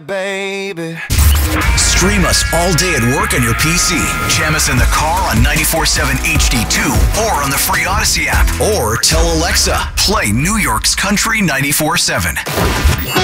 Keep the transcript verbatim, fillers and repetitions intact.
Baby. Stream us all day at work on your P C. Jam us in the car on ninety-four point seven H D two or on the free Odyssey app. Or tell Alexa, play New York's Country ninety-four point seven.